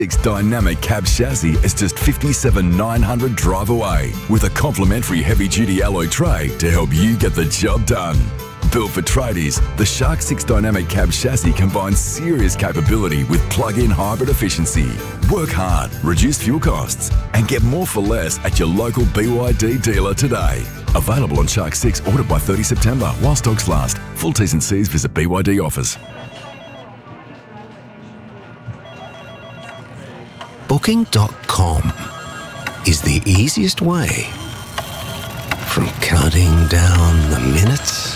Its dynamic cab chassis is just 57,900 drive away with a complimentary heavy-duty alloy tray to help you get the job done. Built for tradies, the Shark 6 dynamic cab chassis combines serious capability with plug-in hybrid efficiency. Work hard, reduce fuel costs, and get more for less at your local BYD dealer today. Available on Shark 6, ordered by 30 September while stocks last. Full T's and C's visit BYD offers. Booking.com is the easiest way from counting down the minutes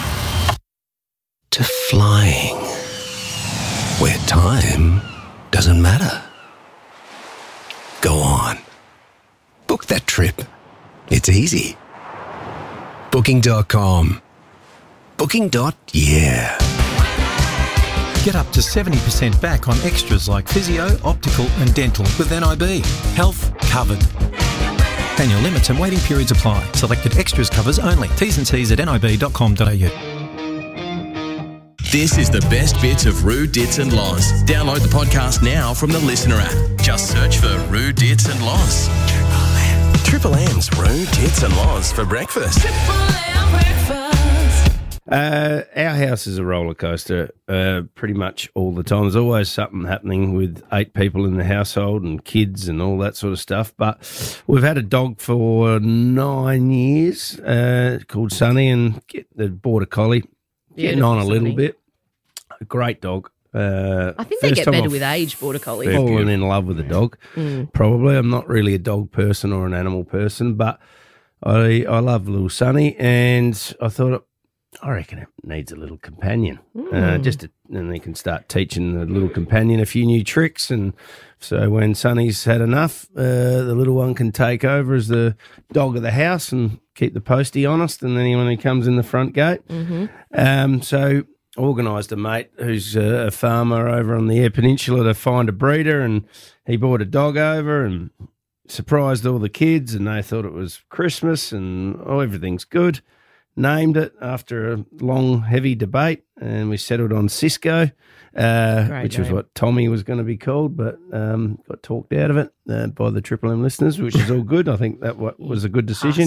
to flying where time doesn't matter. Go on. Book that trip. It's easy. Booking.com. Booking.yeah. Get up to 70% back on extras like physio, optical and dental with NIB. Health covered. Annual limits and waiting periods apply. Selected extras covers only. T's and C's at nib.com.au. This is the best bits of Roo, Dits and Loz. Download the podcast now from the Listener app. Just search for Roo, Dits and Loz. Triple M's Roo, Dits and Loz for breakfast. Triple M breakfast. Our house is a roller coaster pretty much all the time. There's always something happening with 8 people in the household and kids and all that sort of stuff. But we've had a dog for 9 years called Sunny, and the border collie. Getting on a little bit. A great dog. I think they get better with age, border collies. Fallen in love with a dog. Probably. I'm not really a dog person or an animal person, but I love little Sunny, and I thought, I reckon it needs a little companion. And they can start teaching the little companion a few new tricks. And so when Sunny's had enough, the little one can take over as the dog of the house and keep the postie honest. And then when he comes in the front gate. So organised a mate who's a farmer over on the Eyre Peninsula to find a breeder, and he brought a dog over and surprised all the kids, and they thought it was Christmas and everything's good. Named it after a long, heavy debate, and we settled on Cisco, which was what Tommy was going to be called, but got talked out of it by the Triple M listeners, which is all good. I think that was a good decision.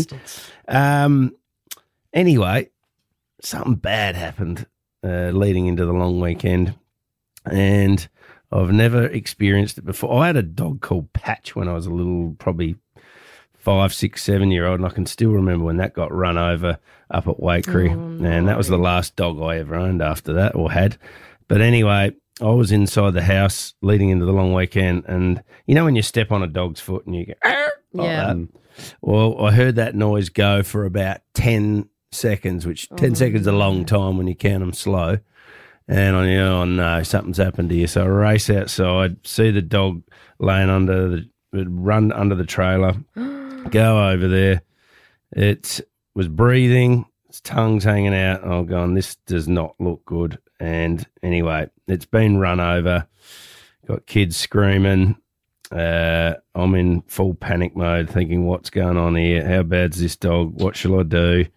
Anyway, something bad happened leading into the long weekend, and I've never experienced it before. I had a dog called Patch when I was a little, probably 5, 6, 7-year-old, and I can still remember when that got run over up at Wakery, and that was the last dog I ever owned after that, or had. But anyway, I was inside the house leading into the long weekend, and you know when you step on a dog's foot and you go, like that? Well, I heard that noise go for about 10 seconds, which 10 seconds is a long time when you count them slow. And I knew, oh no, something's happened to you. So I race outside, see the dog laying run under the trailer, go over there. It was breathing, its tongue's hanging out. And I'm going, this does not look good. And anyway, it's been run over, got kids screaming. I'm in full panic mode thinking, what's going on here? How bad's this dog? What shall I do?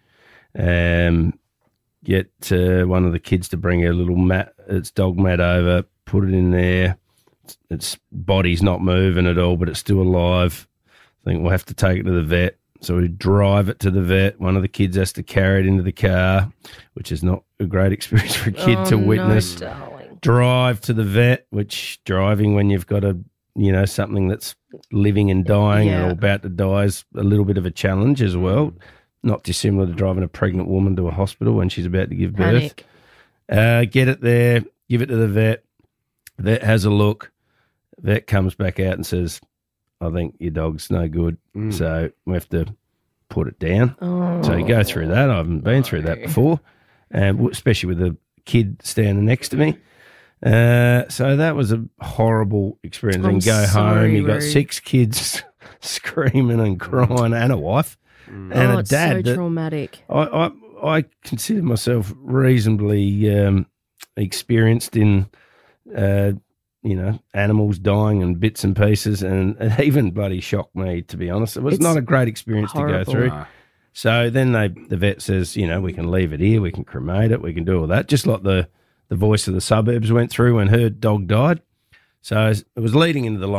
Get one of the kids to bring a little mat, its dog mat over, put it in there. Its body's not moving at all, but it's still alive. I think we'll have to take it to the vet. So we drive it to the vet. One of the kids has to carry it into the car, which is not a great experience for a kid to witness. Drive to the vet, which driving when you've got something that's living and dying or about to die is a little bit of a challenge as well. Not dissimilar to driving a pregnant woman to a hospital when she's about to give birth. Get it there, give it to the vet. Vet has a look. Vet comes back out and says, I think your dog's no good, so we have to put it down. So you go through that. I haven't been through that before, especially with a kid standing next to me. So that was a horrible experience. And go home, you got 6 kids screaming and crying, and a wife and a dad. It's so traumatic. I consider myself reasonably experienced in animals dying and bits and pieces, and it even bloody shocked me, to be honest. It was not a great experience to go through. So then the vet says, we can leave it here, we can cremate it, we can do all that, just like the voice of the suburbs went through when her dog died. So it was leading into the